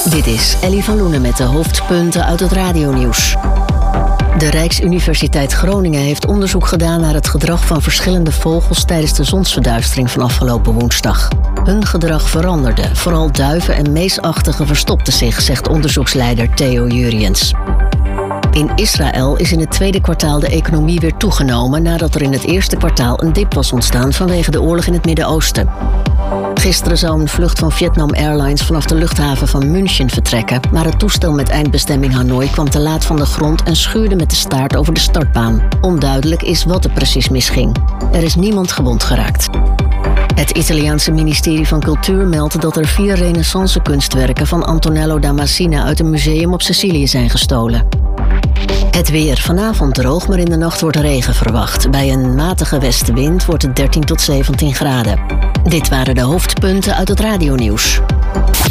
Dit is Ellie van Loenen met de hoofdpunten uit het radionieuws. De Rijksuniversiteit Groningen heeft onderzoek gedaan naar het gedrag van verschillende vogels tijdens de zonsverduistering van afgelopen woensdag. Hun gedrag veranderde, vooral duiven en meesachtigen verstopten zich, zegt onderzoeksleider Theo Juriëns. In Israël is in het tweede kwartaal de economie weer toegenomen nadat er in het eerste kwartaal een dip was ontstaan vanwege de oorlog in het Midden-Oosten. Gisteren zou een vlucht van Vietnam Airlines vanaf de luchthaven van München vertrekken, maar het toestel met eindbestemming Hanoi kwam te laat van de grond en schuurde met de staart over de startbaan. Onduidelijk is wat er precies misging. Er is niemand gewond geraakt. Het Italiaanse ministerie van Cultuur meldt dat er 4 renaissance kunstwerken van Antonello da Messina uit een museum op Sicilië zijn gestolen. Het weer. Vanavond droog, maar in de nacht wordt regen verwacht. Bij een matige westenwind wordt het 13 tot 17 graden. Dit waren de hoofdpunten uit het radionieuws.